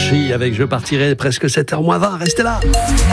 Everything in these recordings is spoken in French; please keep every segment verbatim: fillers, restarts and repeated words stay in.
Givenchy avec Je partirai presque sept heures moins vingt. Restez là.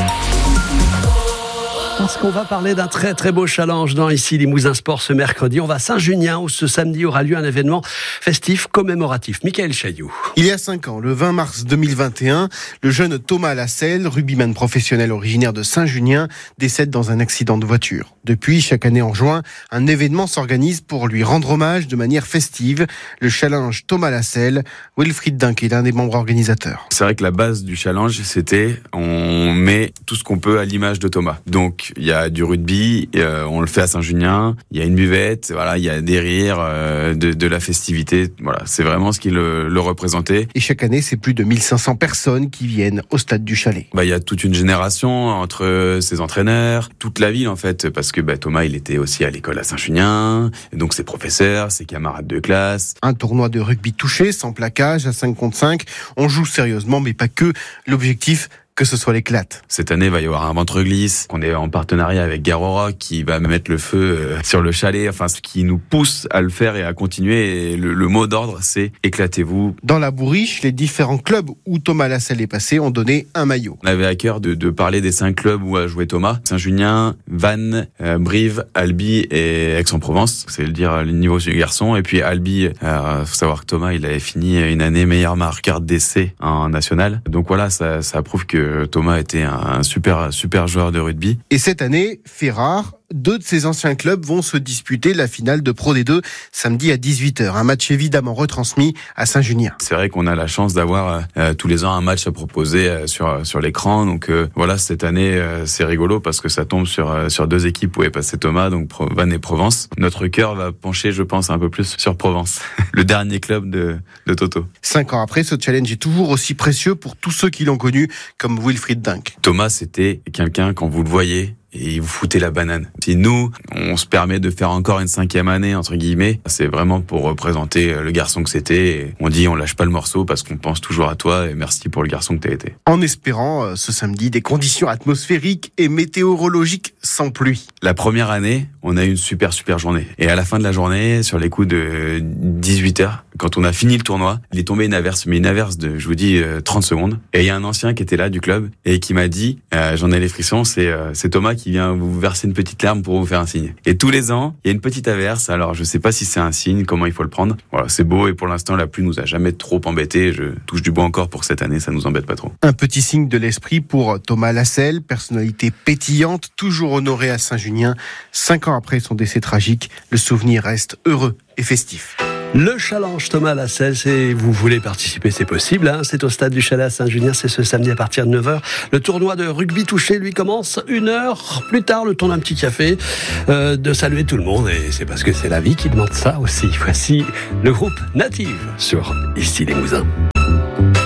Parce qu'on va parler d'un très très beau challenge dans Ici Limousin Sport ce mercredi. On va à Saint-Junien où ce samedi aura lieu un événement festif commémoratif. Michael Chailloux. Il y a cinq ans, le vingt mars deux mille vingt et un, le jeune Thomas Lasselle, rugbyman professionnel originaire de Saint-Junien, décède dans un accident de voiture. Depuis, chaque année en juin, un événement s'organise pour lui rendre hommage de manière festive. Le challenge Thomas Lasselle. Wilfried Dunk est l'un des membres organisateurs. C'est vrai que la base du challenge, c'était on met tout ce qu'on peut à l'image de Thomas. Donc, il y a du rugby, euh, on le fait à Saint-Junien, il y a une buvette, voilà, il y a des rires, euh, de, de la festivité. Voilà, c'est vraiment ce qui le, le représentait. Et chaque année, c'est plus de mille cinq cents personnes qui viennent au stade du Chalet. Bah, il y a toute une génération entre ses entraîneurs, toute la ville en fait, parce que bah, Thomas, il était aussi à l'école à Saint-Junien, donc ses professeurs, ses camarades de classe. Un tournoi de rugby touché, sans plaquage, à cinq contre cinq. On joue sérieusement, mais pas que. L'objectif, que ce soit l'éclate. Cette année, il va y avoir un ventre-glisse. On est en partenariat avec Garora qui va mettre le feu sur le chalet. Enfin, ce qui nous pousse à le faire et à continuer. Et le, le mot d'ordre, c'est éclatez-vous. Dans la Bourriche, les différents clubs où Thomas Lasselle est passé ont donné un maillot. On avait à cœur de, de parler des cinq clubs où a joué Thomas. Saint-Junien, Vannes, euh, Brive, Albi et Aix-en-Provence. C'est le dire le niveau du garçon. Et puis Albi, euh, faut savoir que Thomas, il avait fini une année meilleur marqueur d'essai en national. Donc voilà, ça, ça prouve que Thomas était un super, super joueur de rugby. Et cette année, fait rare, deux de ses anciens clubs vont se disputer la finale de Pro D deux samedi à dix-huit heures. Un match évidemment retransmis à Saint-Junien. C'est vrai qu'on a la chance d'avoir euh, tous les ans un match à proposer euh, sur, sur l'écran. Donc euh, voilà, cette année, euh, c'est rigolo parce que ça tombe sur, euh, sur deux équipes où est passé Thomas, donc Pro- Vannes et Provence. Notre cœur va pencher, je pense, un peu plus sur Provence, le dernier club de, de Toto. Cinq ans après, ce challenge est toujours aussi précieux pour tous ceux qui l'ont connu, comme Wilfried Dunk. Thomas, c'était quelqu'un, quand vous le voyez, et vous foutez la banane. Si nous, on se permet de faire encore une cinquième année, entre guillemets, c'est vraiment pour représenter le garçon que c'était. Et on dit, on lâche pas le morceau parce qu'on pense toujours à toi et merci pour le garçon que t'as été. En espérant, euh, ce samedi, des conditions atmosphériques et météorologiques sans pluie. La première année, on a eu une super, super journée. Et à la fin de la journée, sur les coups de dix-huit heures, quand on a fini le tournoi, il est tombé une averse, mais une averse de, je vous dis, trente secondes. Et il y a un ancien qui était là du club et qui m'a dit, euh, j'en ai les frissons, c'est, euh, c'est Thomas qui vient vous verser une petite larme pour vous faire un signe. Et tous les ans, il y a une petite averse. Alors, je sais pas si c'est un signe, comment il faut le prendre. Voilà, c'est beau et pour l'instant, la pluie nous a jamais trop embêtés. Je touche du bois encore pour cette année, ça nous embête pas trop. Un petit signe de l'esprit pour Thomas Lasselle, personnalité pétillante, toujours honorée à Saint-Junien. Cinq ans après son décès tragique, le souvenir reste heureux et festif. Le challenge Thomas Lasselle, c'est, vous voulez participer, c'est possible, hein, c'est au stade du Chalet à Saint-Junien, c'est ce samedi à partir de neuf heures. Le tournoi de rugby touché, lui, commence une heure plus tard, le temps d'un petit café, euh, de saluer tout le monde, et c'est parce que c'est la vie qui demande ça aussi. Voici le groupe Native sur Ici Limousin.